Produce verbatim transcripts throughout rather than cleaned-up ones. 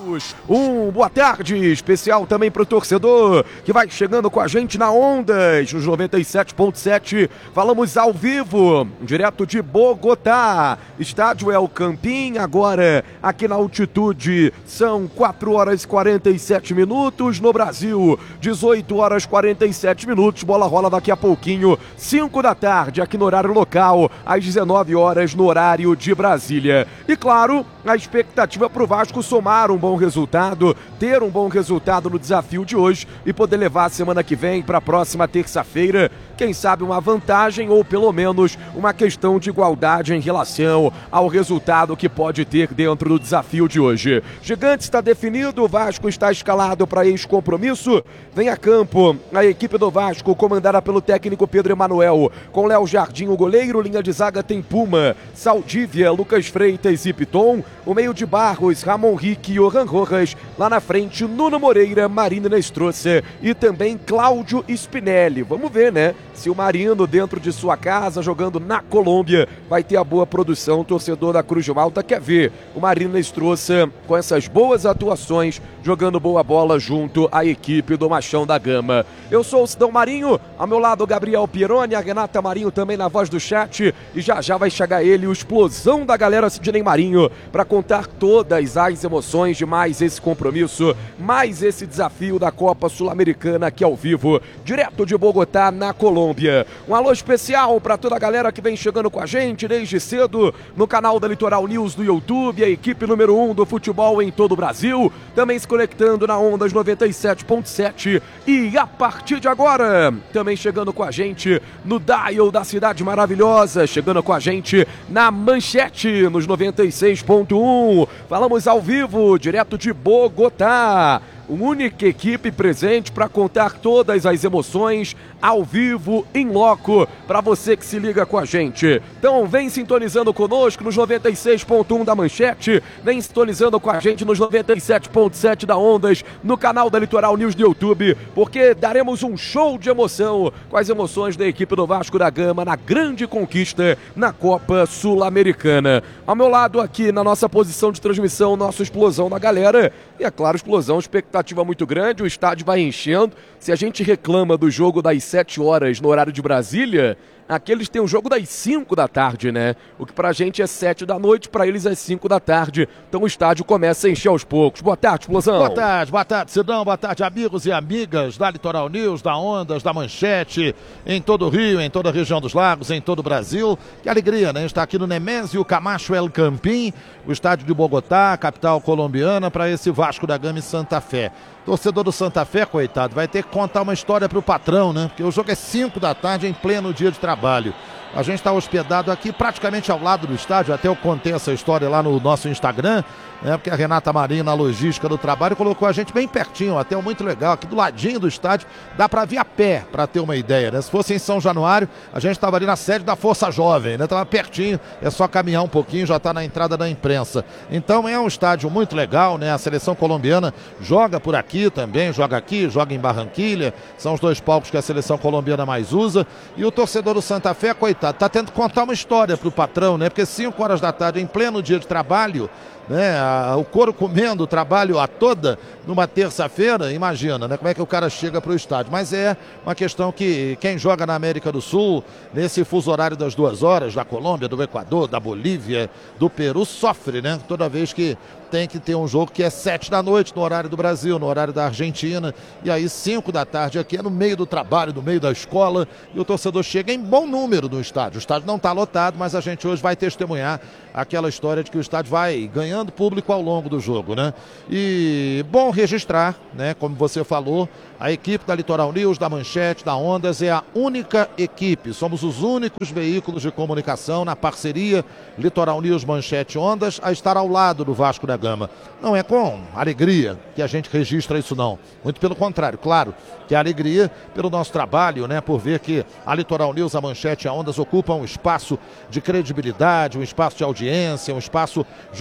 Um boa tarde especial também para o torcedor que vai chegando com a gente na Ondas, nos noventa e sete ponto sete. Falamos ao vivo, direto de Bogotá. Estádio é o Campín, agora aqui na altitude são quatro horas e quarenta e sete minutos. No Brasil, dezoito horas e quarenta e sete minutos. Bola rola daqui a pouquinho, cinco da tarde, aqui no horário local, às dezenove horas no horário de Brasília. E claro, a expectativa para o Vasco somar um bom resultado, ter um bom resultado no desafio de hoje e poder levar a semana que vem para a próxima terça-feira, quem sabe uma vantagem ou pelo menos uma questão de igualdade em relação ao resultado que pode ter dentro do desafio de hoje. Gigante está definido, o Vasco está escalado para esse compromisso. Vem a campo a equipe do Vasco, comandada pelo técnico Pedro Emanuel, com Léo Jardim, o goleiro. Linha de zaga tem Puma, Saldívia, Lucas Freitas e Piton. O meio de Barros, Ramon Rick e Johan Rojas. Lá na frente, Nuno Moreira, Marino Nestroça e também Cláudio Spinelli. Vamos ver, né? Se o Marino, dentro de sua casa, jogando na Colômbia, vai ter a boa produção. O torcedor da Cruz de Malta quer ver o Marino Nestroça com essas boas atuações, jogando boa bola junto à equipe do Machão da Gama. Eu sou o Sidão Marinho, ao meu lado o Gabriel Pieroni, a Renata Marinho também na voz do chat, e já já vai chegar ele, o explosão da galera Sidney Marinho, para contar todas as emoções de mais esse compromisso, mais esse desafio da Copa Sul-Americana aqui ao vivo, direto de Bogotá, na Colômbia. Um alô especial para toda a galera que vem chegando com a gente desde cedo no canal da Litoral News do YouTube, a equipe número um do futebol em todo o Brasil, também se conectando na Ondas noventa e sete ponto sete e a partir de agora, também chegando com a gente no dial da cidade maravilhosa, chegando com a gente na Manchete, nos noventa e seis ponto um. Falamos ao vivo, direto de Bogotá. Única equipe presente para contar todas as emoções ao vivo, em loco, para você que se liga com a gente. Então vem sintonizando conosco nos noventa e seis ponto um da Manchete, vem sintonizando com a gente nos noventa e sete ponto sete da Ondas, no canal da Litoral News do YouTube, porque daremos um show de emoção com as emoções da equipe do Vasco da Gama na grande conquista na Copa Sul-Americana. Ao meu lado aqui na nossa posição de transmissão, nossa explosão da galera, e é claro, explosão, expectativa muito grande, o estádio vai enchendo. Se a gente reclama do jogo das sete horas no horário de Brasília, aqueles têm um jogo das cinco da tarde, né? O que pra gente é sete da noite, pra eles é cinco da tarde. Então o estádio começa a encher aos poucos. Boa tarde, explosão. Boa tarde, boa tarde, Sidão. Boa tarde, amigos e amigas da Litoral News, da Ondas, da Manchete, em todo o Rio, em toda a região dos lagos, em todo o Brasil. Que alegria, né? Está aqui no Nemésio Camacho El Campín, o estádio de Bogotá, capital colombiana, para esse Vasco da Gama e Santa Fé. Torcedor do Santa Fé, coitado, vai ter que contar uma história pro patrão, né? Porque o jogo é cinco da tarde, em pleno dia de trabalho. A gente está hospedado aqui praticamente ao lado do estádio, até eu contei essa história lá no nosso Instagram, né? Porque a Renata Marinho, na logística do trabalho, colocou a gente bem pertinho, um hotel muito legal, aqui do ladinho do estádio, dá para vir a pé, para ter uma ideia, né? Se fosse em São Januário, a gente estava ali na sede da Força Jovem, né? Tava pertinho, é só caminhar um pouquinho, já está na entrada da imprensa. Então é um estádio muito legal, né? A seleção colombiana joga por aqui também, joga aqui, joga em Barranquilha, são os dois palcos que a seleção colombiana mais usa, e o torcedor do Santa Fé, coitado, tá tendo que contar uma história pro patrão, né? Porque cinco horas da tarde, em pleno dia de trabalho, né? O couro comendo o trabalho a toda numa terça-feira, imagina, né? Como é que o cara chega pro estádio. Mas é uma questão que quem joga na América do Sul, nesse fuso horário das duas horas, da Colômbia, do Equador, da Bolívia, do Peru, sofre, né? Toda vez que tem que ter um jogo que é sete da noite no horário do Brasil, no horário da Argentina, e aí cinco da tarde aqui é no meio do trabalho, no meio da escola, e o torcedor chega em bom número no estádio. O estádio não está lotado, mas a gente hoje vai testemunhar aquela história de que o estádio vai ganhando público ao longo do jogo, né? E bom registrar, né? Como você falou, a equipe da Litoral News, da Manchete, da Ondas é a única equipe, somos os únicos veículos de comunicação na parceria Litoral News, Manchete, Ondas, a estar ao lado do Vasco da Gama. Não é com alegria que a gente registra isso, não. Muito pelo contrário, claro, que é alegria pelo nosso trabalho, né? Por ver que a Litoral News, a Manchete e a Ondas ocupam um espaço de credibilidade, um espaço de audiência, um espaço jornalístico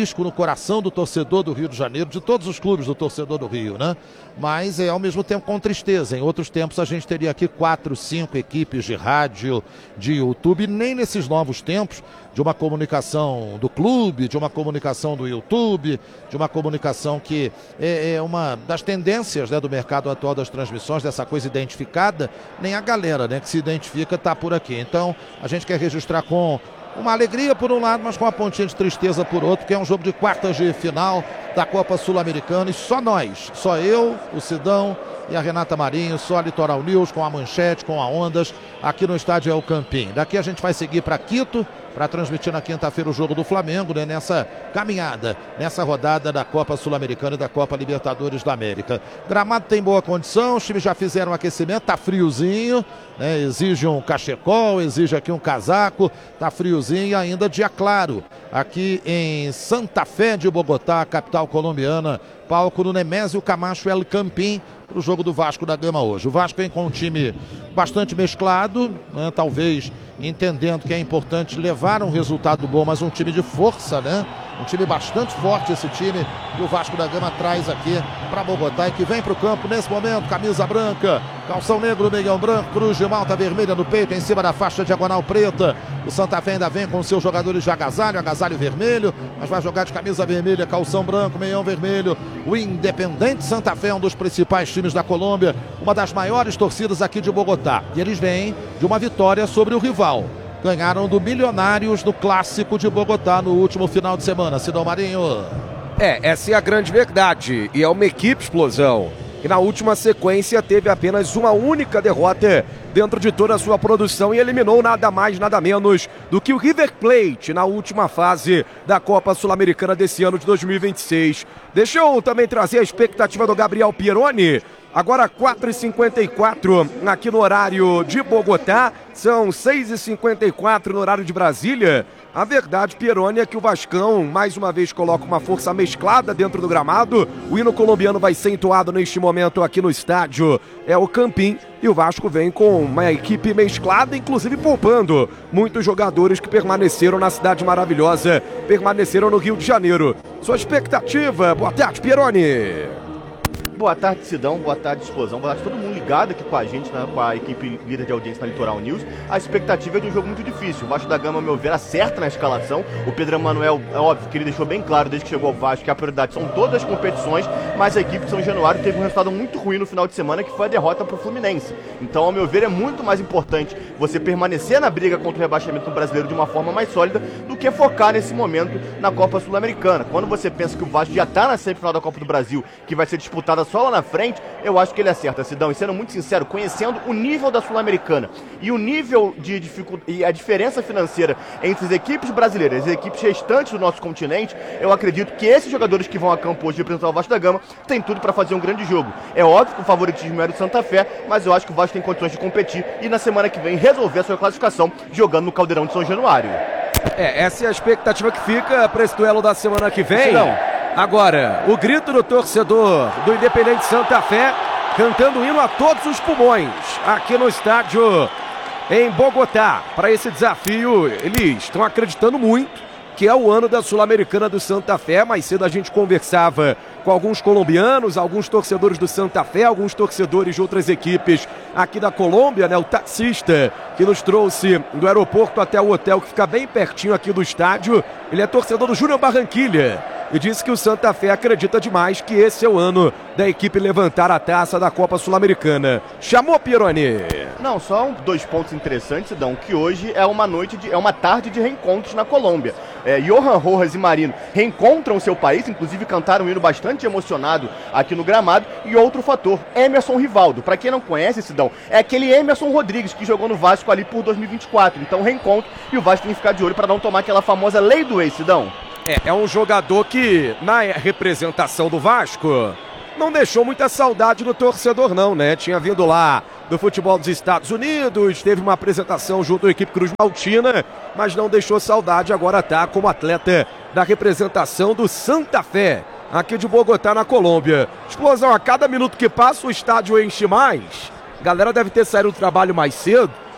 asterisco no coração do torcedor do Rio de Janeiro, de todos os clubes do torcedor do Rio, né? Mas é ao mesmo tempo com tristeza. Em outros tempos a gente teria aqui quatro, cinco equipes de rádio, de YouTube, nem nesses novos tempos, de uma comunicação do clube, de uma comunicação do YouTube, de uma comunicação que é, é uma das tendências, né, do mercado atual das transmissões, dessa coisa identificada, nem a galera, né, que se identifica está por aqui. Então a gente quer registrar com uma alegria por um lado, mas com uma pontinha de tristeza por outro, que é um jogo de quartas de final da Copa Sul-Americana, e só nós, só eu, o Sidão e a Renata Marinho, só a Litoral News, com a Manchete, com a Ondas, aqui no estádio El Campín. Daqui a gente vai seguir para Quito, para transmitir na quinta-feira o jogo do Flamengo, né, nessa caminhada, nessa rodada da Copa Sul-Americana e da Copa Libertadores da América. Gramado tem boa condição, os times já fizeram um aquecimento, tá friozinho, né, exige um cachecol, exige aqui um casaco, tá friozinho e ainda dia claro, aqui em Santa Fé de Bogotá, capital colombiana, palco no Nemésio Camacho El Campín, para o jogo do Vasco da Gama hoje. O Vasco vem com um time bastante mesclado, né, talvez entendendo que é importante levar um resultado bom, mas um time de força, né? Um time bastante forte esse time que o Vasco da Gama traz aqui para Bogotá e que vem para o campo nesse momento, camisa branca, calção negro, meião branco, cruz de malta vermelha no peito, em cima da faixa diagonal preta. O Santa Fé ainda vem com seus jogadores de agasalho, agasalho vermelho, mas vai jogar de camisa vermelha, calção branco, meião vermelho. O Independente Santa Fé, um dos principais times da Colômbia, uma das maiores torcidas aqui de Bogotá. E eles vêm de uma vitória sobre o rival. Ganharam do Milionários no Clássico de Bogotá no último final de semana. Sidão Marinho. É, essa é a grande verdade. E é uma equipe explosão. Que na última sequência teve apenas uma única derrota dentro de toda a sua produção e eliminou nada mais, nada menos do que o River Plate na última fase da Copa Sul-Americana desse ano de dois mil e vinte e seis. Deixa eu também trazer a expectativa do Gabriel Pieroni. Agora quatro e cinquenta e quatro aqui no horário de Bogotá, são seis e cinquenta e quatro no horário de Brasília. A verdade, Pieroni, é que o Vascão mais uma vez coloca uma força mesclada dentro do gramado. O hino colombiano vai ser entoado neste momento aqui no estádio é o Campín, e o Vasco vem com uma equipe mesclada, inclusive poupando muitos jogadores que permaneceram na cidade maravilhosa, permaneceram no Rio de Janeiro. Sua expectativa? Boa tarde, Pieroni. Boa tarde, Sidão. Boa tarde, Explosão. Boa tarde, todo mundo ligado aqui com a gente, né, com a equipe líder de audiência na Litoral News. A expectativa é de um jogo muito difícil. O Vasco da Gama, ao meu ver, acerta na escalação. O Pedro Emanuel, é óbvio que ele deixou bem claro desde que chegou ao Vasco que a prioridade são todas as competições, mas a equipe de São Januário teve um resultado muito ruim no final de semana, que foi a derrota para o Fluminense. Então, ao meu ver, é muito mais importante você permanecer na briga contra o rebaixamento no Brasileiro de uma forma mais sólida do que focar nesse momento na Copa Sul-Americana. Quando você pensa que o Vasco já está na semifinal da Copa do Brasil, que vai ser disputada só lá na frente, eu acho que ele acerta, Sidão. E sendo muito sincero, conhecendo o nível da Sul-Americana e o nível de dificuldade e a diferença financeira entre as equipes brasileiras e as equipes restantes do nosso continente, eu acredito que esses jogadores que vão a campo hoje representar o Vasco da Gama têm tudo para fazer um grande jogo. É óbvio que o favoritismo é do Santa Fé, mas eu acho que o Vasco tem condições de competir e na semana que vem resolver a sua classificação jogando no Caldeirão de São Januário. É, essa é a expectativa que fica para esse duelo da semana que vem. Não. Agora, o grito do torcedor do Independente Santa Fé, cantando o hino a todos os pulmões, aqui no estádio em Bogotá. Para esse desafio, eles estão acreditando muito que é o ano da Sul-Americana do Santa Fé. Mais cedo a gente conversava com alguns colombianos, alguns torcedores do Santa Fé, alguns torcedores de outras equipes aqui da Colômbia, né? O taxista que nos trouxe do aeroporto até o hotel, que fica bem pertinho aqui do estádio, ele é torcedor do Júnior Barranquilla e disse que o Santa Fé acredita demais que esse é o ano da equipe levantar a taça da Copa Sul-Americana. Chamou, Pieroni? Não, só dois pontos interessantes, Sidão, que hoje é uma noite, de, é uma tarde de reencontros na Colômbia. É, Johan Rojas e Marino reencontram seu país, inclusive cantaram um hino bastante emocionado aqui no gramado. E outro fator, Emerson Rivaldo. Para quem não conhece, Sidão, é aquele Emerson Rodrigues que jogou no Vasco ali por dois mil e vinte e quatro. Então reencontro, e o Vasco tem que ficar de olho para não tomar aquela famosa lei do ex, Sidão. É, é um jogador que, na representação do Vasco, não deixou muita saudade do torcedor não, né? Tinha vindo lá do futebol dos Estados Unidos, teve uma apresentação junto à equipe Cruz Maltina, mas não deixou saudade, agora tá como atleta da representação do Santa Fé, aqui de Bogotá, na Colômbia. Explosão, a cada minuto que passa o estádio enche mais. A galera deve ter saído do trabalho mais cedo,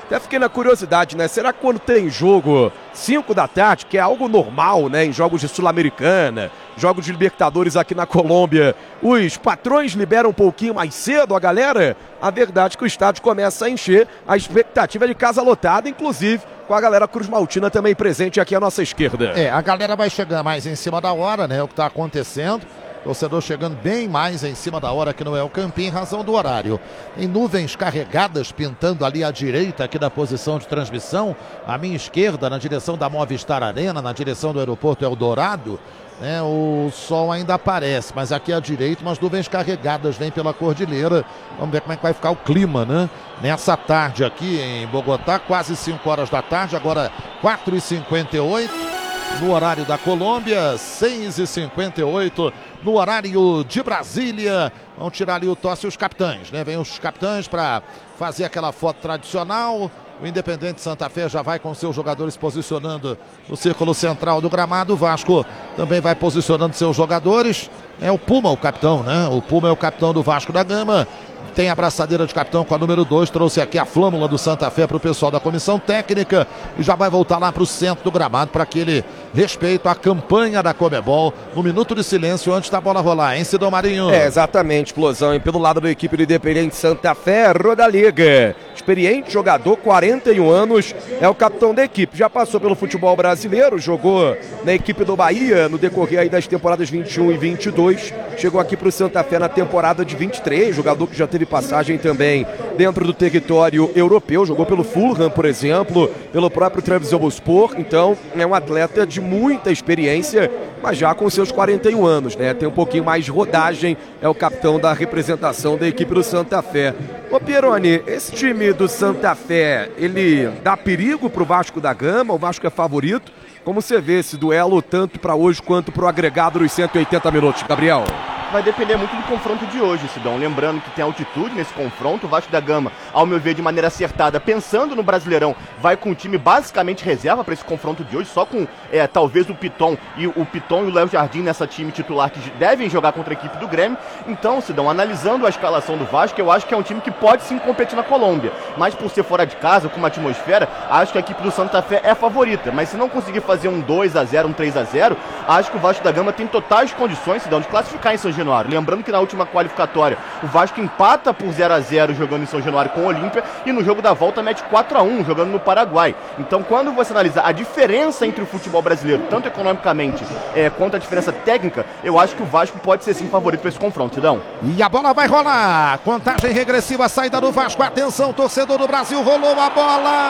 Até fiquei na curiosidade, né? Será que quando tem jogo cinco da tarde, que é algo normal, né? Em jogos de Sul-Americana, jogos de Libertadores aqui na Colômbia, os patrões liberam um pouquinho mais cedo a galera? A verdade é que o estádio começa a encher, a expectativa é de casa lotada, inclusive com a galera Cruz Maltina também presente aqui à nossa esquerda. É, a galera vai chegar mais em cima da hora, né? O que está acontecendo. Torcedor chegando bem mais em cima da hora aqui no El Campín, em razão do horário. Tem nuvens carregadas pintando ali à direita, aqui da posição de transmissão. À minha esquerda, na direção da Movistar Arena, na direção do aeroporto Eldorado. Né, o sol ainda aparece, mas aqui à direita umas nuvens carregadas vêm pela cordilheira. Vamos ver como é que vai ficar o clima, né? Nessa tarde aqui em Bogotá, quase cinco horas da tarde, agora quatro e cinquenta e oito. No horário da Colômbia, seis e cinquenta e oito. No horário de Brasília, vão tirar ali o tosse os capitães, né? Vem os capitães para fazer aquela foto tradicional. O Independente Santa Fé já vai com seus jogadores posicionando no círculo central do gramado. O Vasco também vai posicionando seus jogadores. É o Puma, o capitão, né? O Puma é o capitão do Vasco da Gama. Tem a abraçadeira de capitão com a número dois, trouxe aqui a flâmula do Santa Fé para o pessoal da comissão técnica e já vai voltar lá para o centro do gramado para aquele respeito à campanha da Conmebol. Um minuto de silêncio antes da bola rolar, hein, Sidão Marinho? É, exatamente, explosão. E pelo lado da equipe do Independente Santa Fé, Rodaliga. Experiente jogador, quarenta e um anos, é o capitão da equipe. Já passou pelo futebol brasileiro, jogou na equipe do Bahia no decorrer aí das temporadas vinte e um e vinte e dois. Chegou aqui para o Santa Fé na temporada de vinte e três, jogador que já teve passagem também dentro do território europeu, jogou pelo Fulham, por exemplo, pelo próprio Trabzonspor. Então é um atleta de muita experiência, mas já com seus quarenta e um anos, né? Tem um pouquinho mais de rodagem, é o capitão da representação da equipe do Santa Fé. Ô Pieroni, esse time do Santa Fé, ele dá perigo pro Vasco da Gama? O Vasco é favorito? Como você vê esse duelo tanto para hoje quanto para o agregado dos cento e oitenta minutos, Gabriel? Vai depender muito do confronto de hoje, Sidão. Lembrando que tem altitude nesse confronto. O Vasco da Gama, ao meu ver, de maneira acertada, pensando no Brasileirão, vai com o time basicamente reserva para esse confronto de hoje, só com é, talvez o Piton e o Piton e o Léo Jardim nessa time titular que devem jogar contra a equipe do Grêmio. Então, Sidão, analisando a escalação do Vasco, eu acho que é um time que pode sim competir na Colômbia. Mas por ser fora de casa, com uma atmosfera, acho que a equipe do Santa Fé é a favorita. Mas se não conseguir fazer um dois a zero, um três a zero, acho que o Vasco da Gama tem totais condições, Sidão, de classificar em São Januário. Lembrando que na última qualificatória o Vasco empata por zero a zero jogando em São Januário com o Olímpia e no jogo da volta mete quatro a um jogando no Paraguai. Então quando você analisar a diferença entre o futebol brasileiro, tanto economicamente é, quanto a diferença técnica, eu acho que o Vasco pode ser sim favorito para esse confronto, Sidão. E a bola vai rolar, contagem regressiva, saída do Vasco, atenção torcedor do Brasil, rolou a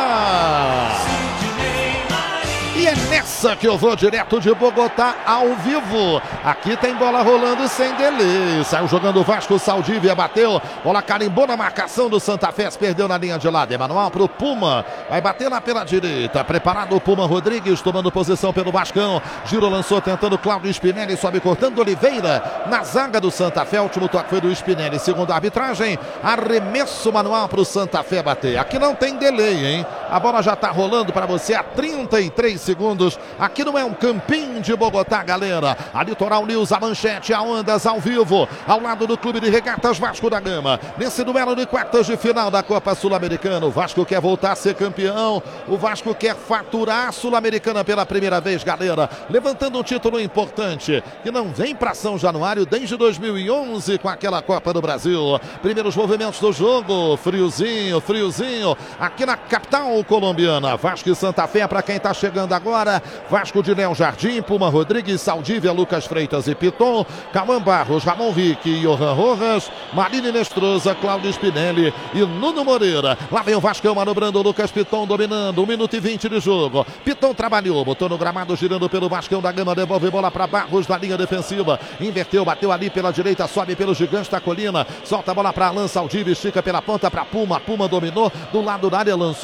bola! E é nessa que eu vou direto de Bogotá ao vivo. Aqui tem bola rolando sem delay. Saiu jogando o Vasco, Saldívia bateu. Bola carimbou na marcação do Santa Fé. Perdeu na linha de lado. Emanuel para o Puma. Vai bater lá pela direita. Preparado o Puma Rodrigues, tomando posição pelo Vascão. Giro lançou tentando Cláudio Spinelli. Sobe cortando Oliveira. Na zaga do Santa Fé. O último toque foi do Spinelli. Segundo a arbitragem. Arremesso manual para o Santa Fé bater. Aqui não tem delay, hein? A bola já está rolando para você há trinta e três segundos. Aqui não é um campinho de Bogotá, galera. A Litoral News, a manchete, a Ondas ao vivo, ao lado do Clube de Regatas Vasco da Gama. Nesse duelo de quartas de final da Copa Sul-Americana, o Vasco quer voltar a ser campeão. O Vasco quer faturar a Sul-Americana pela primeira vez, galera. Levantando um título importante, que não vem para São Januário desde dois mil e onze com aquela Copa do Brasil. Primeiros movimentos do jogo, friozinho, friozinho, aqui na capital colombiana. Vasco e Santa Fé para quem está chegando agora, Vasco de Léo Jardim, Puma Rodrigues, Saldívia, Lucas Freitas e Piton, Cauã Barros, Ramon Rique, Johan Rojas, Marília Nestroza, Cláudio Spinelli e Nuno Moreira. Lá vem o Vascão manobrando, Lucas Piton dominando, um minuto e vinte de jogo. Piton trabalhou, botou no gramado, girando pelo Vascão da Gama, devolve bola para Barros na linha defensiva, inverteu, bateu ali pela direita, sobe pelo gigante da colina, solta a bola para Alan, Saldívia, estica pela ponta para Puma, Puma dominou, do lado da área, lançou, tentou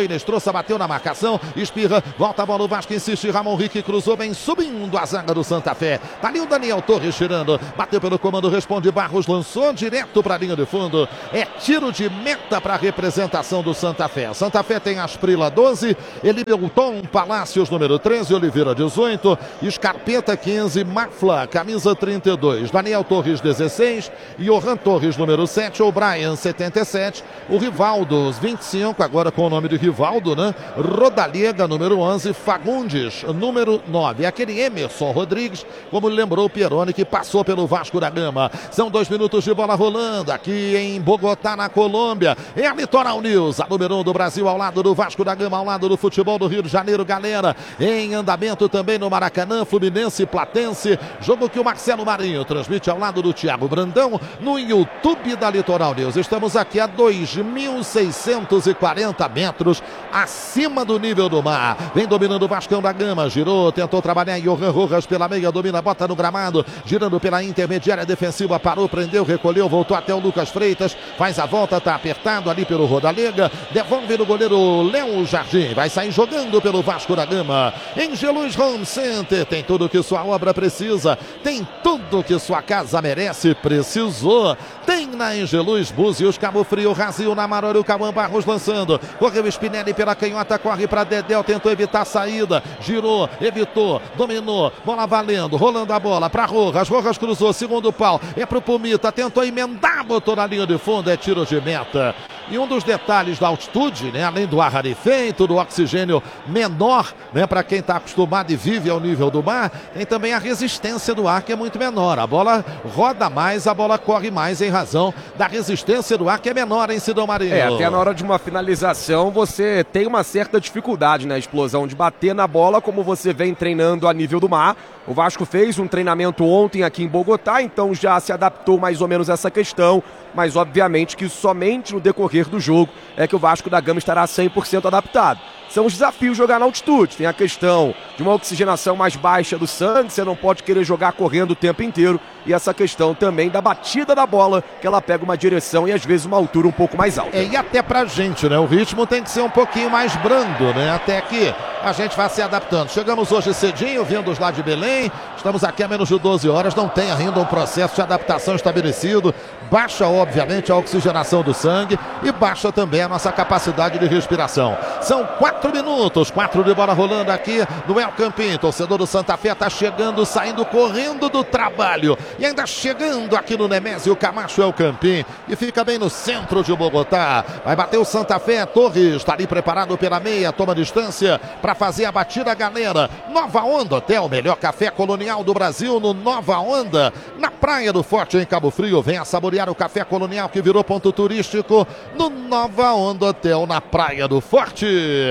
foi, Nestroça bateu na marcação, espirra, volta a bola, o Vasco insiste, Ramon Rick cruzou bem, subindo a zaga do Santa Fé. Tá ali o Daniel Torres tirando, bateu pelo comando, responde Barros, lançou direto para a linha de fundo. É tiro de meta para a representação do Santa Fé. Santa Fé tem Asprila doze, Elimelton Palácios número treze, Oliveira dezoito, Escarpeta quinze, Mafla camisa trinta e dois, Daniel Torres dezesseis, Johan Torres número sete, O'Brien setenta e sete, o Rivaldo vinte e cinco, agora com o nome de Rivaldo, né? Rodallega número onze, Fagundes número nove, aquele Emerson Rodrigues, como lembrou o Pieroni, que passou pelo Vasco da Gama. São dois minutos de bola rolando aqui em Bogotá, na Colômbia. É a Litoral News, a número um do Brasil, ao lado do Vasco da Gama, ao lado do futebol do Rio de Janeiro, galera. Em andamento também no Maracanã, Fluminense e Platense. Jogo que o Marcelo Marinho transmite ao lado do Thiago Brandão no YouTube da Litoral News. Estamos aqui a dois mil seiscentos e quarenta metros acima do nível do mar. Vem dominando o Vascão da Gama, girou, tentou trabalhar Johan Rojas pela meia, domina, bota no gramado, girando pela intermediária defensiva, parou, prendeu, recolheu, voltou até o Lucas Freitas, faz a volta, tá apertado ali pelo Rodalega, devolve no goleiro Léo Jardim, vai sair jogando pelo Vasco da Gama. Angelus Home Center, tem tudo que sua obra precisa, tem tudo que sua casa merece, precisou. Tem na Angelus Búzios, Cabo Frio, Razil, na Marora, o Cauã Barros lançando, correu Spinelli pela canhota, corre para Dedéu, tentou evitar a saída, girou, evitou, dominou, bola valendo, rolando a bola para Rojas, Rojas cruzou, segundo pau, é pro Pumita, tentou emendar, botou na linha de fundo, é tiro de meta. E um dos detalhes da altitude, né, além do ar rarefeito, do oxigênio menor, né, para quem está acostumado e vive ao nível do mar, tem também a resistência do ar, que é muito menor. A bola roda mais, a bola corre mais em razão da resistência do ar, que é menor em Sidão Marinho. É, até na hora de uma finalização você tem uma certa dificuldade na explosão de bater na bola, como você vem treinando a nível do mar. O Vasco fez um treinamento ontem aqui em Bogotá, então já se adaptou mais ou menos a essa questão, mas obviamente que somente no decorrer do jogo é que o Vasco da Gama estará cem por cento adaptado. São os desafios jogar na altitude, tem a questão de uma oxigenação mais baixa do sangue, você não pode querer jogar correndo o tempo inteiro, e essa questão também da batida da bola, que ela pega uma direção e às vezes uma altura um pouco mais alta. É, e até pra gente, né, o ritmo tem que ser um pouquinho mais brando, né, até que a gente vai se adaptando. Chegamos hoje cedinho, vindos lá de Belém, estamos aqui a menos de doze horas, não tem ainda um processo de adaptação estabelecido, baixa obviamente a oxigenação do sangue e baixa também a nossa capacidade de respiração. São quatro minutos, quatro de bola rolando aqui no El Campín. Torcedor do Santa Fé está chegando, saindo, correndo do trabalho e ainda chegando aqui no Nemésio Camacho El Campín e fica bem no centro de Bogotá. Vai bater o Santa Fé, Torres está ali preparado pela meia, toma distância para fazer a batida, galera. Nova Onda Hotel, melhor café colonial do Brasil no Nova Onda, na Praia do Forte em Cabo Frio. Venha saborear o café colonial que virou ponto turístico no Nova Onda Hotel na Praia do Forte.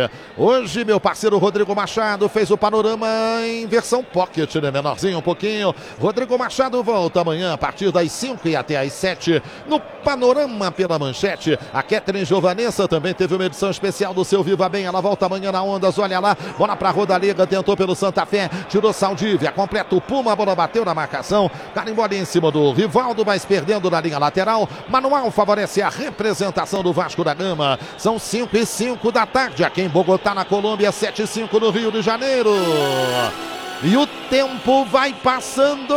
Hoje meu parceiro Rodrigo Machado fez o panorama em versão pocket, né, menorzinho um pouquinho. Rodrigo Machado volta amanhã a partir das cinco e até às sete no Panorama pela Manchete. A Catherine Giovanessa também teve uma edição especial do seu Viva Bem, ela volta amanhã na Ondas, olha lá, bola pra Rodalega, tentou pelo Santa Fé, tirou Saldívia, completa o Puma, a bola bateu na marcação, carimbou ali em cima do Rivaldo, mas perdendo na linha lateral. Manual favorece a representação do Vasco da Gama. São cinco e cinco da tarde aqui em Bogotá, na Colômbia, sete e cinco no Rio de Janeiro. E o tempo vai passando.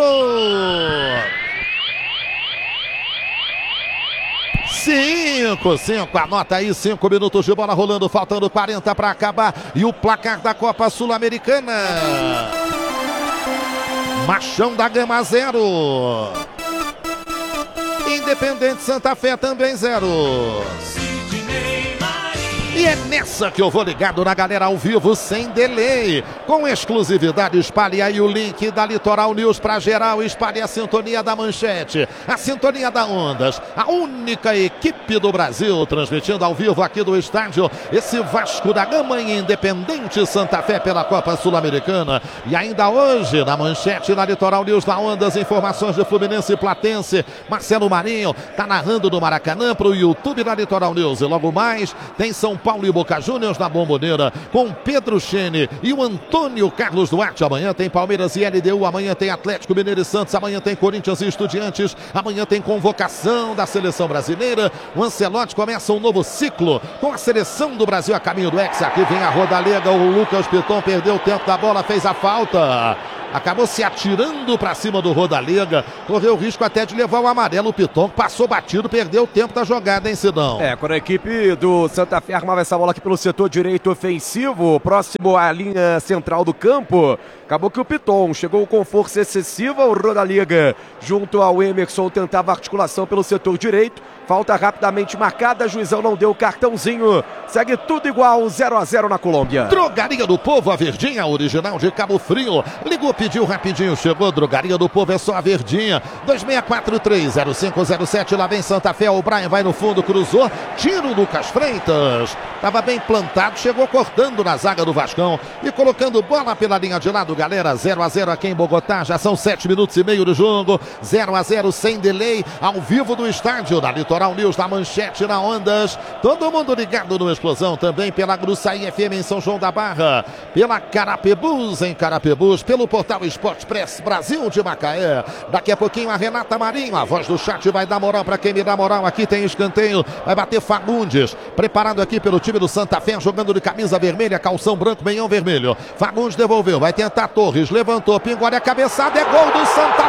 cinco, cinco, anota aí, cinco minutos de bola rolando, faltando quarenta para acabar. E o placar da Copa Sul-Americana. Machão da Gama zero. Independente Santa Fé também zero. E é nessa que eu vou ligado na galera ao vivo, sem delay. Com exclusividade, espalhe aí o link da Litoral News para geral. Espalhe a sintonia da Manchete, a sintonia da Ondas. A única equipe do Brasil transmitindo ao vivo aqui do estádio esse Vasco da Gama em Independente Santa Fé pela Copa Sul-Americana. E ainda hoje, na Manchete, na Litoral News da Ondas, informações de Fluminense e Platense. Marcelo Marinho tá narrando do Maracanã para o YouTube da Litoral News. E logo mais tem São Paulo Paulo e Boca Juniors na Bombonera, com Pedro Chene e o Antônio Carlos Duarte. Amanhã tem Palmeiras e L D U, amanhã tem Atlético Mineiro e Santos, amanhã tem Corinthians e Estudiantes, amanhã tem convocação da seleção brasileira. O Ancelotti começa um novo ciclo com a seleção do Brasil a caminho do Hexa. Aqui vem a Rodalega, o Lucas Piton perdeu o tempo da bola, fez a falta. Acabou se atirando para cima do Rodalega, correu o risco até de levar o amarelo. O Piton passou batido, perdeu o tempo da jogada, hein, Sidão? É, quando a equipe do Santa Fé armava essa bola aqui pelo setor direito ofensivo, próximo à linha central do campo, acabou que o Piton chegou com força excessiva. O Rodalega, junto ao Emerson, tentava articulação pelo setor direito. Falta rapidamente marcada, juizão não deu o cartãozinho. Segue tudo igual, zero a zero na Colômbia. Drogaria do Povo, a Verdinha, original de Cabo Frio. Ligou, pediu rapidinho, chegou. Drogaria do Povo é só a Verdinha. dois seis quatro três zero cinco zero sete, lá vem Santa Fé. O Brian vai no fundo, cruzou. Tiro Lucas Freitas. Tava bem plantado, chegou cortando na zaga do Vascão e colocando bola pela linha de lado, galera. zero a zero aqui em Bogotá, já são sete minutos e meio do jogo. zero a zero sem delay, ao vivo do estádio da Litoral News, na Manchete, na Ondas. Todo mundo ligado no Explosão, também pela Gruçaí F M em São João da Barra, pela Carapebus em Carapebus, pelo portal Esporte Press Brasil de Macaé. Daqui a pouquinho a Renata Marinho, a voz do chat, vai dar moral para quem me dá moral. Aqui tem escanteio, vai bater Fagundes, preparado aqui pelo time do Santa Fé, jogando de camisa vermelha, calção branco, meião vermelho. Fagundes devolveu, vai tentar Torres, levantou, pingou, olha a cabeçada, é gol do Santa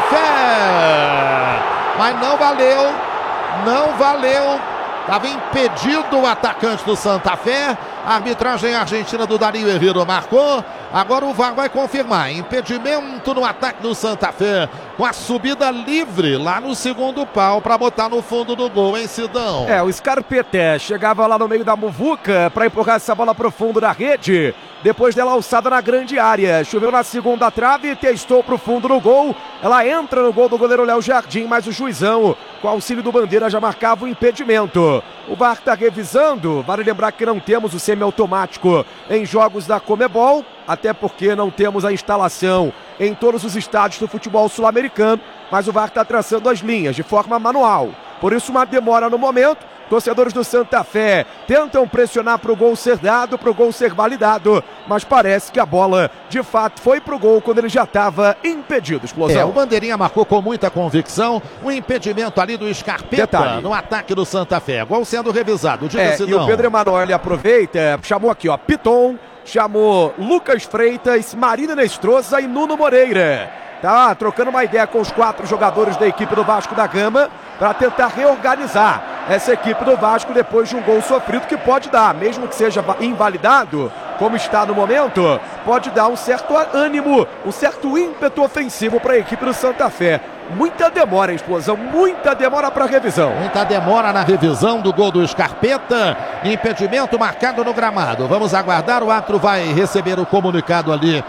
Fé, mas não valeu. Não valeu, estava impedido o atacante do Santa Fé. A arbitragem argentina do Dario Herrero marcou. Agora o V A R vai confirmar. Impedimento no ataque do Santa Fé, com a subida livre lá no segundo pau para botar no fundo do gol, hein, Sidão? É, o Scarpete chegava lá no meio da muvuca para empurrar essa bola pro fundo da rede. Depois dela alçada na grande área, choveu na segunda trave, testou pro fundo no gol. Ela entra no gol do goleiro Léo Jardim, mas o juizão, com auxílio do Bandeira, já marcava o impedimento. O V A R está revisando. Vale lembrar que não temos o semiautomático em jogos da Comebol, até porque não temos a instalação em todos os estádios do futebol sul-americano, mas o V A R está traçando as linhas de forma manual. Por isso uma demora no momento. Torcedores do Santa Fé tentam pressionar para o gol ser dado, para o gol ser validado, mas parece que a bola de fato foi para o gol quando ele já estava impedido. Explosão. É, o Bandeirinha marcou com muita convicção o impedimento ali do Scarpeta. Detalhe. No ataque do Santa Fé. Gol sendo revisado. Diga, é, e o Pedro Emanuel ele aproveita, chamou aqui, ó, Piton, chamou Lucas Freitas, Marina Nestroza e Nuno Moreira. Tá trocando uma ideia com os quatro jogadores da equipe do Vasco da Gama para tentar reorganizar essa equipe do Vasco depois de um gol sofrido que pode dar, mesmo que seja invalidado, como está no momento, pode dar um certo ânimo, um certo ímpeto ofensivo para a equipe do Santa Fé. Muita demora, Explosão, muita demora para a revisão. Muita demora na revisão do gol do Scarpeta. Impedimento marcado no gramado. Vamos aguardar, o árbitro vai receber o comunicado ali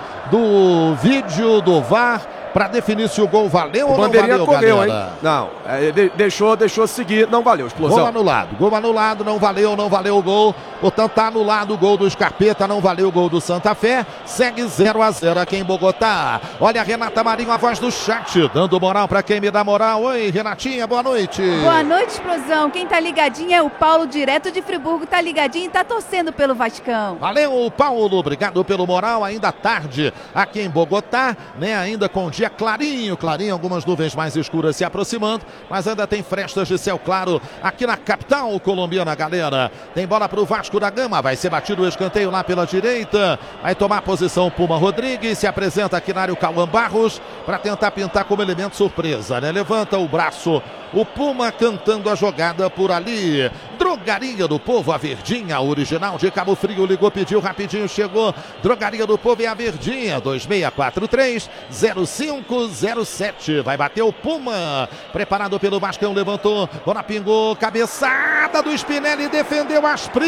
do vídeo do V A R para definir se o gol valeu o ou não valeu, correu, galera. Hein? Não, é, de, deixou, deixou seguir, não valeu, Explosão. Gol anulado, gol anulado, não valeu, não valeu o gol. Portanto, tá anulado o gol do Scarpeta, não valeu o gol do Santa Fé. Segue zero a zero aqui em Bogotá. Olha a Renata Marinho, a voz do chat, dando moral para quem me dá moral. Oi, Renatinha, boa noite. Boa noite, Explosão. Quem tá ligadinho é o Paulo, direto de Friburgo, tá ligadinho e tá torcendo pelo Vascão. Valeu, Paulo, obrigado pelo moral. Ainda tarde aqui em Bogotá, né? Ainda com dia clarinho, clarinho, algumas nuvens mais escuras se aproximando, mas ainda tem frestas de céu claro aqui na capital colombiana, galera. Tem bola pro Vasco da Gama, vai ser batido o escanteio lá pela direita, vai tomar posição Puma Rodrigues, se apresenta aqui na área o Cauã Barros para tentar pintar como elemento surpresa, né? Levanta o braço o Puma cantando a jogada por ali. Drogaria do Povo, a Verdinha, original de Cabo Frio, ligou, pediu rapidinho, chegou. Drogaria do Povo e a Verdinha, dois seis quatro três zero cinco zero sete. Vai bater o Puma, preparado pelo Vascão, levantou, bola pingou, cabeçada do Spinelli, defendeu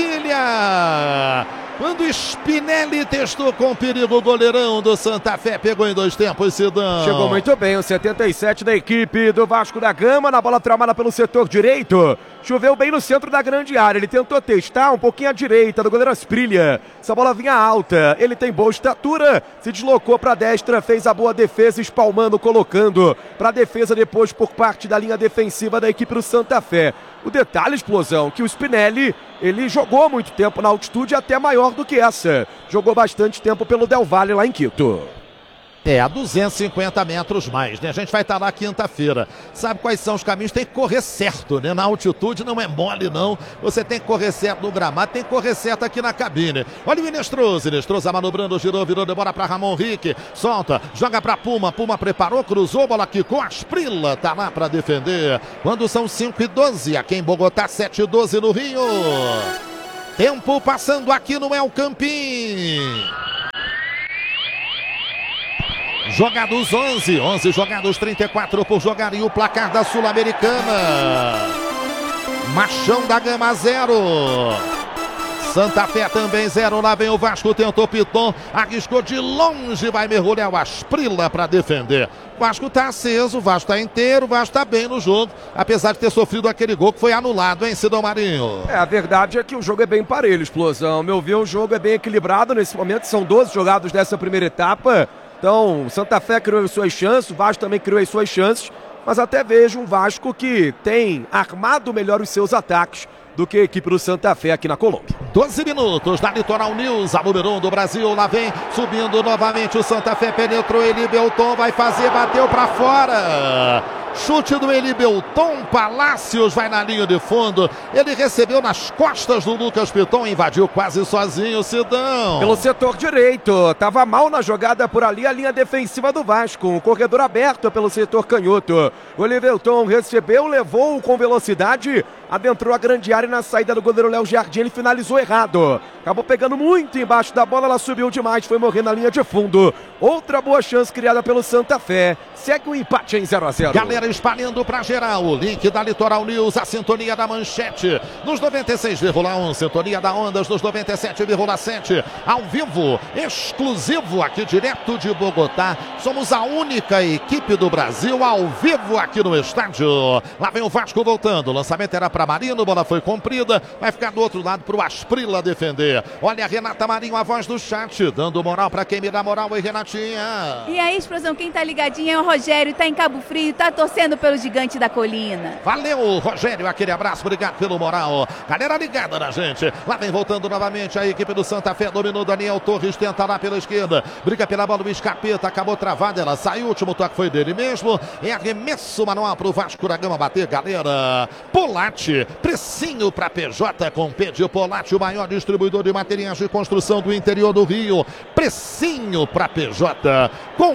Asprilha. Quando o Spinelli testou com perigo, o goleirão do Santa Fé pegou em dois tempos, Sidão. Chegou muito bem, o setenta e sete da equipe do Vasco da Gama, na bola tramada pelo setor direito. Choveu bem no centro da grande área, ele tentou testar um pouquinho à direita do goleiro Asprilha. Essa bola vinha alta, ele tem boa estatura, se deslocou para a destra, fez a boa defesa, espalmando, colocando para a defesa depois por parte da linha defensiva da equipe do Santa Fé. O detalhe, Explosão, que o Spinelli ele jogou muito tempo na altitude, até maior do que essa. Jogou bastante tempo pelo Del Valle lá em Quito. É, a duzentos e cinquenta metros mais, né? A gente vai estar lá quinta-feira. Sabe quais são os caminhos? Tem que correr certo, né? Na altitude não é mole, não. Você tem que correr certo no gramado, tem que correr certo aqui na cabine. Olha o Inestroso. Inestroso manobrando, girou, virou, de bola para Ramon Rick. Solta, joga para Puma. Puma preparou, cruzou, bola aqui com Asprilla. Tá lá para defender. Quando são cinco e doze, aqui em Bogotá, sete e doze no Rio. Tempo passando aqui no El Campín. Jogados onze, onze jogados, trinta e quatro por jogar e o placar da Sul-Americana. Machão da Gama zero. Santa Fé também zero, lá vem o Vasco, tentou Piton, arriscou de longe, vai mergulhar o Asprilla para defender. O Vasco tá aceso, o Vasco tá inteiro, o Vasco tá bem no jogo, apesar de ter sofrido aquele gol que foi anulado, hein, Sidão Marinho? É, a verdade é que o jogo é bem parelho, Explosão. Meu ver, o jogo é bem equilibrado nesse momento, são doze jogados dessa primeira etapa. Então, Santa Fé criou as suas chances, o Vasco também criou as suas chances, mas até vejo um Vasco que tem armado melhor os seus ataques do que a equipe do Santa Fé aqui na Colômbia. doze minutos da Litoral News, a número um do Brasil, lá vem, subindo novamente o Santa Fé, penetrou ele, Belton vai fazer, bateu para fora. Chute do Elibelton, Palácios vai na linha de fundo. Ele recebeu nas costas do Lucas Piton, invadiu quase sozinho, Sidão. Pelo setor direito, estava mal na jogada por ali, a linha defensiva do Vasco. Um corredor aberto pelo setor canhoto. O Elibelton recebeu, levou com velocidade, adentrou a grande área na saída do goleiro Léo Jardim, ele finalizou errado. Acabou pegando muito embaixo da bola, ela subiu demais, foi morrer na linha de fundo. Outra boa chance criada pelo Santa Fé. Segue o empate em zero a zero. Galera espalhando para geral, o link da Litoral News, a sintonia da Manchete, nos noventa e seis vírgula um, sintonia da Ondas, nos noventa e sete vírgula sete, ao vivo, exclusivo aqui direto de Bogotá. Somos a única equipe do Brasil ao vivo aqui no estádio. Lá vem o Vasco voltando, o lançamento era para Marino, bola foi comprida, vai ficar do outro lado para o Asprilla defender. Olha a Renata Marinho, a voz do chat, dando moral para quem me dá moral. Oi, Renatinha. E aí, Explosão, quem tá ligadinho é o Rogério, tá em Cabo Frio, tá torcendo pelo Gigante da Colina. Valeu, Rogério, aquele abraço, obrigado pelo moral. Galera ligada na gente. Lá vem voltando novamente a equipe do Santa Fé, dominou Daniel Torres, tenta lá pela esquerda, briga pela bola, o Escapeta, acabou travada, ela saiu, o último toque foi dele mesmo. É arremesso manual pro Vasco da Gama bater, galera. Polatti, precinho pra P J com P de Polatti, o maior distribuidor de materiais de construção do interior do Rio. Precinho pra P J com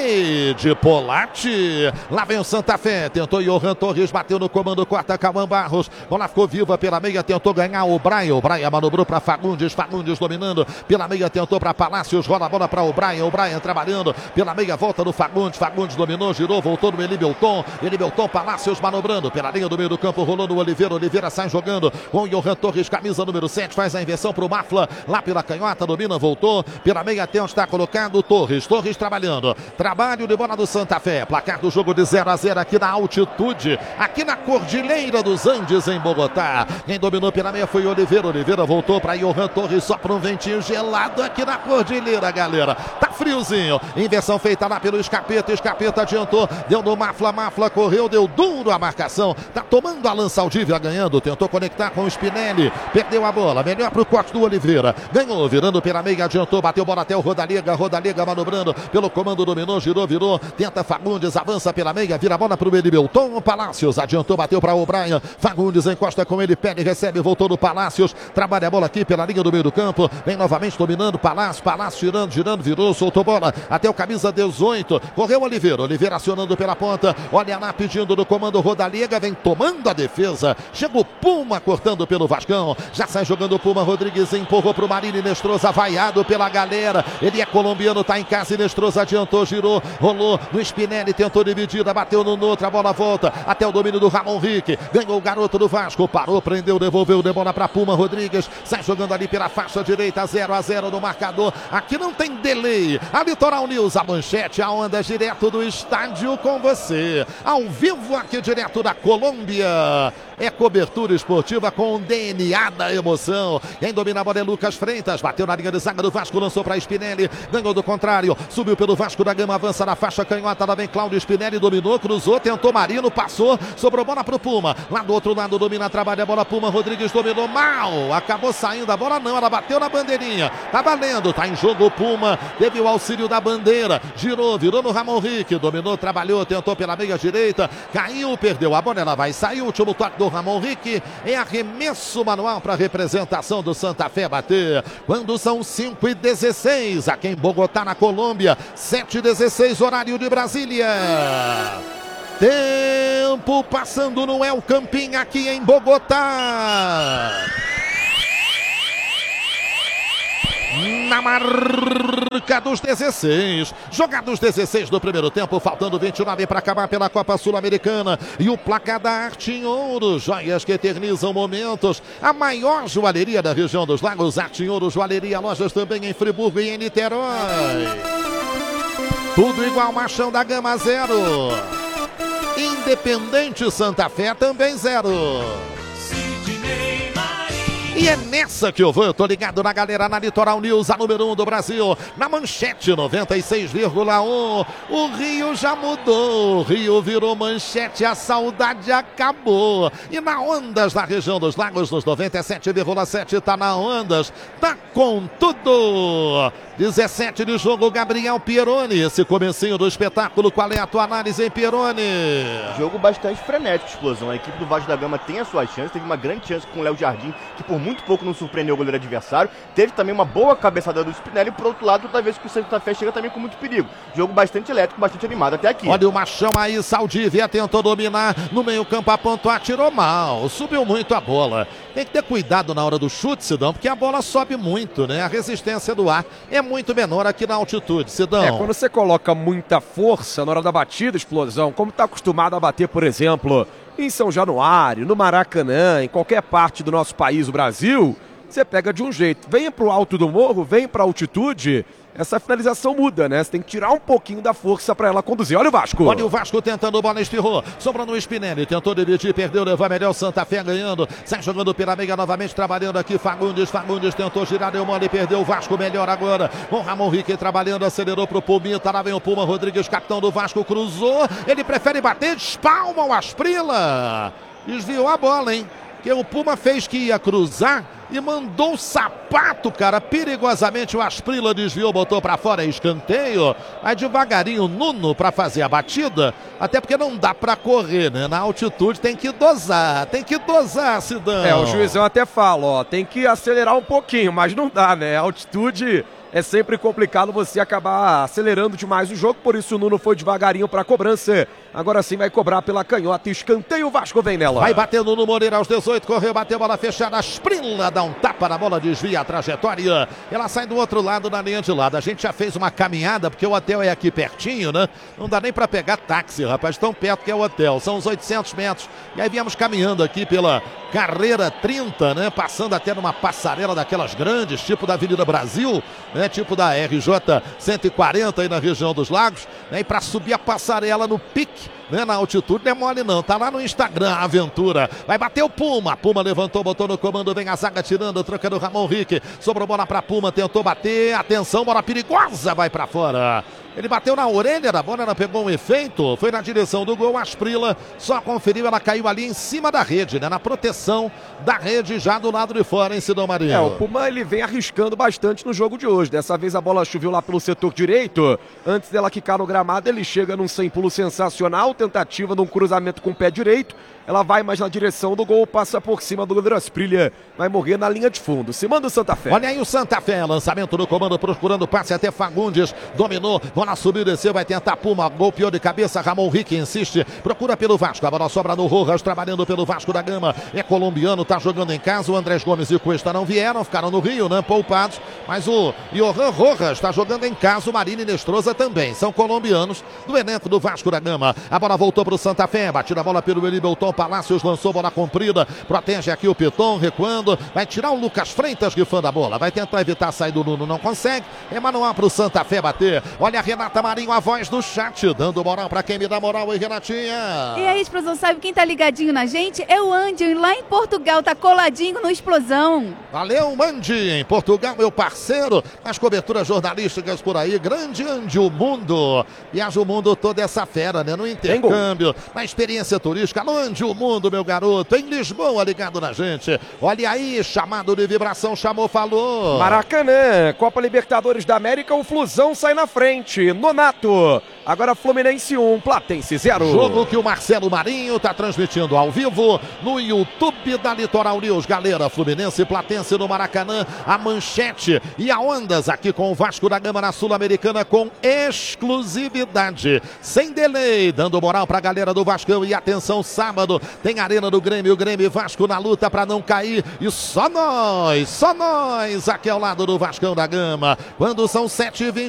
P de Polatti. Lá vem o Santa Fé, tentou Johan Torres, bateu no comando, corta Cauã Barros, bola ficou viva pela meia, tentou ganhar o Brian, o Brian manobrou para Fagundes, Fagundes dominando, pela meia tentou para Palácios, rola a bola para o Brian, o Brian trabalhando, pela meia volta no Fagundes, Fagundes dominou, girou, voltou no Elibelton, Elibelton, Palácios manobrando, pela linha do meio do campo, rolou no Oliveira, Oliveira sai jogando com o Johan Torres, camisa número sete, faz a inversão para o Mafla, lá pela canhota, domina, voltou, pela meia até onde está colocado Torres, Torres trabalhando, trabalho de bola do Santa Fé, placar do jogo de zero a zero aqui na altitude, aqui na Cordilheira dos Andes, em Bogotá. Quem dominou pela meia foi Oliveira. Oliveira voltou para Johan Torres, só para um ventinho gelado aqui na Cordilheira, galera. Tá friozinho. Inversão feita lá pelo Escapeta. Escapeta adiantou, deu no Mafla. Mafla correu, deu duro a marcação. Tá tomando a lança Aldívia, ganhando. Tentou conectar com o Spinelli. Perdeu a bola. Melhor pro corte do Oliveira. Ganhou, virando pela meia, adiantou, bateu bola até o Rodallega. Rodallega manobrando pelo comando, dominou, girou, virou. Tenta Fagundes, avança pela meia, vira a bola pro Elibelton. Palácios adiantou, bateu para o Brian. Fagundes encosta com ele, pede, recebe, voltou no Palácios. Trabalha a bola aqui pela linha do meio do campo. Vem novamente dominando Palácio. Palácio girando, girando, virou, soltou bola até o camisa dezoito. Correu Oliveira. Oliveira acionando pela ponta. Olha lá pedindo no comando Rodallega. Vem tomando a defesa. Chega o Puma cortando pelo Vascão. Já sai jogando o Puma. Rodrigues empurrou pro Marinho. Inestrosa vaiado pela galera. Ele é colombiano, tá em casa. Inestrosa adiantou, girou, rolou no Spinelli, tentou dividida, bateu no outro, a bola volta até o domínio do Ramon Rick, ganhou o garoto do Vasco, parou, prendeu, devolveu, de bola para Puma. Rodrigues sai jogando ali pela faixa direita, zero a zero no marcador. Aqui não tem delay. A Litoral News, a Manchete, a Ondas, direto do estádio com você, ao vivo aqui direto da Colômbia. é cobertura esportiva com D N A da emoção. Quem domina a bola é Lucas Freitas, bateu na linha de zaga do Vasco, lançou para Spinelli, ganhou do contrário, subiu pelo Vasco da Gama, avança na faixa canhota, lá vem Cláudio Spinelli, dominou, cruzou, tentou Marino, passou, sobrou bola pro Puma, lá do outro lado domina, trabalha a bola, Puma, Rodrigues dominou mal, acabou saindo a bola não, ela bateu na bandeirinha, tá valendo, tá em jogo o Puma, teve o auxílio da bandeira, girou, virou no Ramon Rick, dominou, trabalhou, tentou pela meia direita, caiu, perdeu a bola, ela vai sair, o último toque do Ramon Rick, é arremesso manual para representação do Santa Fé bater, quando são cinco e dezesseis, aqui em Bogotá, na Colômbia, sete e dezesseis, horário de Brasília. Tempo passando no El Campín aqui em Bogotá. Na marca dos dezesseis, jogados dezesseis do primeiro tempo, faltando vinte e nove para acabar pela Copa Sul-Americana. E o placar da Arte em Ouro, joias que eternizam momentos. A maior joalheria da região dos Lagos, Arte em Ouro, joalheria, lojas também em Friburgo e em Niterói. Tudo igual, Machão da Gama zero. Independente Santa Fé também zero. E é nessa que eu vou, eu tô ligado na galera na Litoral News, a número um do Brasil, na Manchete noventa e seis vírgula um. O Rio já mudou, o Rio virou manchete, a saudade acabou. E na Ondas, na região dos Lagos, nos noventa e sete vírgula sete, tá na Ondas, tá com tudo. dezessete de jogo, Gabriel Pieroni, esse comecinho do espetáculo, qual é a tua análise, hein, Pieroni? Jogo bastante frenético, explosão. A equipe do Vasco da Gama tem as suas chances, teve uma grande chance com o Léo Jardim, que por muito pouco não surpreendeu o goleiro adversário. Teve também uma boa cabeçada do Spinelli, e por outro lado, outra vez que o Santa Fé chega também com muito perigo. Jogo bastante elétrico, bastante animado até aqui. Olha o Machão aí, Saldívia tentou dominar, no meio campo apontou, atirou mal, subiu muito a bola. Tem que ter cuidado na hora do chute, Sidão, porque a bola sobe muito, né? A resistência do ar é muito menor aqui na altitude, Sidão. É, quando você coloca muita força na hora da batida, explosão, como está acostumado a bater, por exemplo, em São Januário, no Maracanã, em qualquer parte do nosso país, o Brasil, você pega de um jeito. Vem pro alto do morro, vem pra altitude, essa finalização muda, né? Você tem que tirar um pouquinho da força pra ela conduzir. Olha o Vasco. Olha o Vasco tentando, bola espirrou, sobrando o Spinelli, tentou dividir, perdeu, levar melhor, Santa Fé ganhando, sai jogando pela meia novamente, trabalhando aqui, Fagundes, Fagundes tentou girar, deu mole, perdeu, o Vasco melhor agora, com Ramon Rick trabalhando, acelerou pro Pumita, lá vem o Puma, Rodrigues, capitão do Vasco, cruzou, ele prefere bater, espalma o Asprila, desviou a bola, hein? Que o Puma fez que ia cruzar e mandou o sapato, cara, perigosamente o Asprila desviou, botou pra fora, escanteio, aí devagarinho o Nuno pra fazer a batida, até porque não dá pra correr, né, na altitude tem que dosar, tem que dosar, Sidão. É, o juizão até fala, ó, tem que acelerar um pouquinho, mas não dá, né, a altitude é sempre complicado você acabar acelerando demais o jogo, por isso o Nuno foi devagarinho para a cobrança. Agora sim vai cobrar pela canhota, escanteio, o Vasco vem nela. Vai batendo no Moreira aos dezoito, correu, bateu, bola fechada, Asprila dá um tapa na bola, desvia a trajetória. Ela sai do outro lado, na linha de lado. A gente já fez uma caminhada, porque o hotel é aqui pertinho, né? Não dá nem para pegar táxi, rapaz, tão perto que é o hotel. São uns oitocentos metros. E aí viemos caminhando aqui pela Carreira trinta, né? Passando até numa passarela daquelas grandes, tipo da Avenida Brasil, né? Tipo da R J cento e quarenta aí na região dos Lagos, né? E para subir a passarela no pique, né? Na altitude não é mole não, tá lá no Instagram a aventura, vai bater o Puma, Puma levantou, botou no comando, vem a zaga tirando, troca do Ramon Rick, sobrou bola pra Puma, tentou bater, atenção, bola perigosa, vai pra fora. Ele bateu na orelha da bola, ela pegou um efeito, foi na direção do gol, Asprila só conferiu, ela caiu ali em cima da rede, né? Na proteção da rede, já do lado de fora, em Sidão Marinho. É, o Puma ele vem arriscando bastante no jogo de hoje, dessa vez a bola choveu lá pelo setor direito, antes dela quicar no gramado, ele chega num sem pulo sensacional, tentativa de um cruzamento com o pé direito, ela vai mais na direção do gol, passa por cima do goleiro Asprila, vai morrer na linha de fundo, se manda o Santa Fé. Olha aí o Santa Fé, lançamento do comando, procurando passe até Fagundes, dominou, bola subiu, desceu, vai tentar Puma, golpeou de cabeça, Ramon Rick insiste, procura pelo Vasco, a bola sobra no Rojas, trabalhando pelo Vasco da Gama, é colombiano, tá jogando em casa, o Andrés Gomes e o Cuesta não vieram, ficaram no Rio, né, poupados, mas o Johan Rojas tá jogando em casa, o Marini Nestroza também, são colombianos do elenco do Vasco da Gama, a bola voltou pro Santa Fé, batida a bola pelo Elibelton Palácios, lançou bola comprida, protege aqui o Piton, recuando, vai tirar o Lucas Freitas, rifando a bola, vai tentar evitar a saída do Nuno, não consegue, é manual pro Santa Fé bater, olha a Renata Renata Marinho, a voz do chat, dando moral pra quem me dá moral. Oi, Renatinha. E aí, Explosão, sabe quem tá ligadinho na gente? É o Andy, lá em Portugal, tá coladinho no Explosão. Valeu, Andy, em Portugal, meu parceiro, as coberturas jornalísticas por aí. Grande Andy, o mundo. Viaja o mundo todo essa fera, né? No intercâmbio, na experiência turística. Alô, Andy, o mundo, meu garoto. Em Lisboa, ligado na gente. Olha aí, chamado de vibração, chamou, falou. Maracanã, Copa Libertadores da América, o Flusão sai na frente. Nonato, agora Fluminense um, Platense zero. Jogo que o Marcelo Marinho tá transmitindo ao vivo no YouTube da Litoral News. Galera, Fluminense e Platense no Maracanã, a manchete e a Ondas aqui com o Vasco da Gama na Sul-Americana com exclusividade. Sem delay, dando moral pra galera do Vascão. E atenção, sábado tem Arena do Grêmio, o Grêmio e Vasco na luta pra não cair. E só nós, só nós aqui ao lado do Vascão da Gama. Quando são sete e vinte.